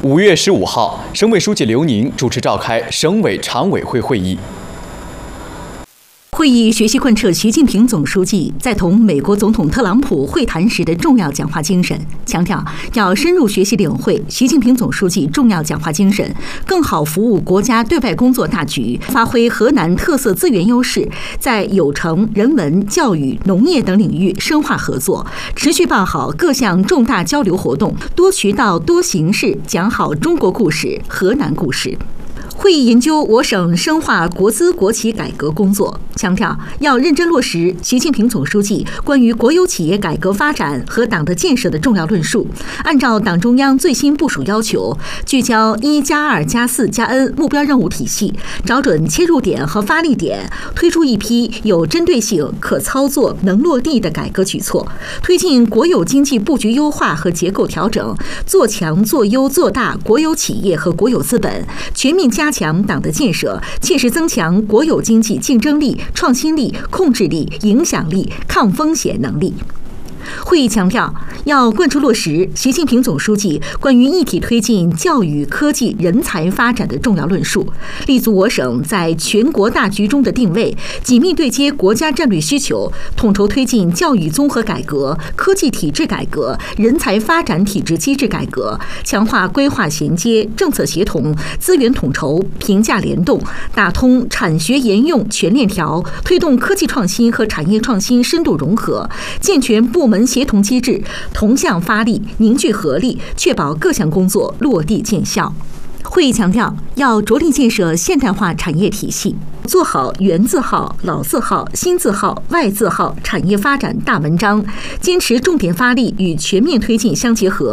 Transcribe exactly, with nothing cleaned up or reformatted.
五月十五号，省委书记刘宁主持召开省委常委会会议。 会议学习贯彻习近平总书记在同美国总统特朗普会谈时的重要讲话精神，强调要深入学习领会习近平总书记重要讲话精神，更好服务国家对外工作大局，发挥河南特色资源优势，在有成、人文、教育、农业等领域深化合作，持续办好各项重大交流活动，多渠道、多形式讲好中国故事、河南故事。会议研究我省深化国资国企改革工作，强调要认真落实习近平总书记关于国有企业改革发展和党的建设的重要论述，按照党中央最新部署要求，聚焦一加二加四加 N 目标任务体系，找准切入点和发力点，推出一批有针对性、可操作、能落地的改革举措，推进国有经济布局优化和结构调整，做强、做优、做大国有企业和国有资本，全面加强党的建设，切实增强国有经济竞争力、创新力、控制力、影响力、抗风险能力。会议强调，要贯彻落实习近平总书记关于一体推进教育、科技、人才发展的重要论述，立足我省在全国大局中的定位，紧密对接国家战略需求，统筹推进教育综合改革、科技体制改革、人才发展体制机制改革，强化规划衔接、政策协同、资源统筹、评价联动，打通产学研用全链条，推动科技创新和产业创新深度融合，健全部门协同机制，同向发力，凝聚合力，确保各项工作落地见效。会议强调，要着力建设现代化产业体系，做好原字号、老字号、新字号、外字号产业发展大文章，坚持重点发力与全面推进相结合。